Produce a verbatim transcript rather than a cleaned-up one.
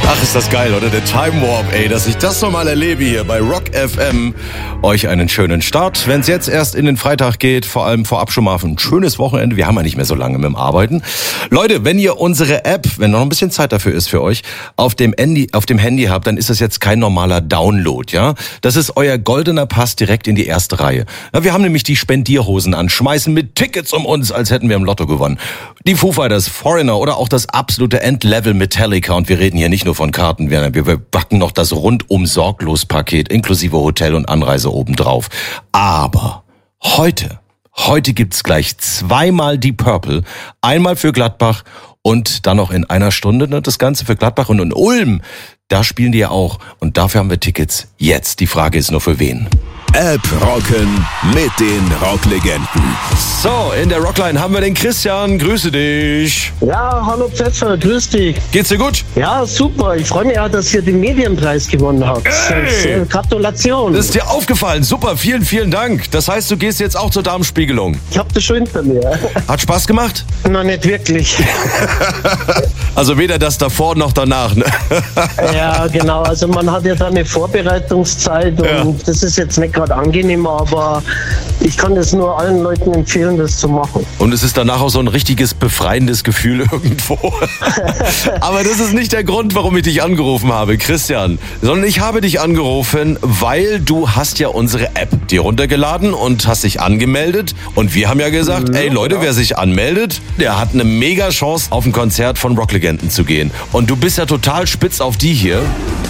Ach, ist das geil, oder? Der Time Warp, ey, dass ich das nochmal erlebe hier bei Rock F M. Euch einen schönen Start. Wenn es jetzt erst in den Freitag geht, vor allem vorab schon mal ein schönes Wochenende. Wir haben ja nicht mehr so lange mit dem Arbeiten. Leute, wenn ihr unsere App, wenn noch ein bisschen Zeit dafür ist für euch, auf dem Handy, auf dem Handy habt, dann ist das jetzt kein normaler Download, ja? Das ist euer goldener Pass direkt in die erste Reihe. Ja, wir haben nämlich die Spendierhosen an, schmeißen mit Tickets um uns, als hätten wir im Lotto gewonnen. Die Foo Fighters, Foreigner oder auch das absolute Endlevel Metallica. Und wir reden hier nicht nur von Karten, wir, wir backen noch das Rundum-Sorglos-Paket inklusive Hotel und Anreise obendrauf. Aber heute, heute gibt's gleich zweimal die Purple, einmal für Gladbach und dann noch in einer Stunde ne, das Ganze für Gladbach und in Ulm. Da spielen die ja auch und dafür haben wir Tickets jetzt. Die Frage ist nur für wen. App rocken mit den Rocklegenden. So, in der Rockline haben wir den Christian. Grüße dich. Ja, hallo Pfeffer, grüß dich. Geht's dir gut? Ja, super. Ich freue mich auch, dass ihr den Medienpreis gewonnen habt. Hey. Gratulation. Das ist dir aufgefallen. Super, vielen, vielen Dank. Das heißt, du gehst jetzt auch zur Darmspiegelung. Ich hab das schon hinter mir. Hat Spaß gemacht? Noch nicht wirklich. Also weder das davor noch danach, ne? Ja, genau. Also man hat ja da eine Vorbereitungszeit und ja. Das ist jetzt nicht gerade angenehm, aber ich kann es nur allen Leuten empfehlen, das zu machen. Und es ist danach auch so ein richtiges befreiendes Gefühl irgendwo. Aber das ist nicht der Grund, warum ich dich angerufen habe, Christian. Sondern ich habe dich angerufen, weil du hast ja unsere App dir runtergeladen und hast dich angemeldet. Und wir haben ja gesagt, ey Leute, wer sich anmeldet, der hat eine mega Chance, auf ein Konzert von Rocklegenden zu gehen. Und du bist ja total spitz auf die hier.